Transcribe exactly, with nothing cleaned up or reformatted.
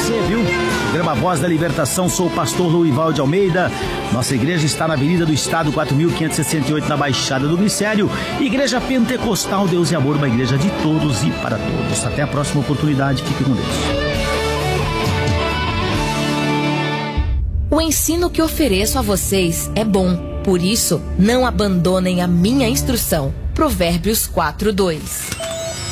você, viu? Programa Voz da Libertação, sou o pastor Lourival de Almeida. Nossa igreja está na Avenida do Estado, quatro mil quinhentos e sessenta e oito, na Baixada do Glicério. Igreja Pentecostal Deus e Amor, uma igreja de todos e para todos. Até a próxima oportunidade, fique com Deus. O ensino que ofereço a vocês é bom, por isso não abandonem a minha instrução. Provérbios quatro, dois.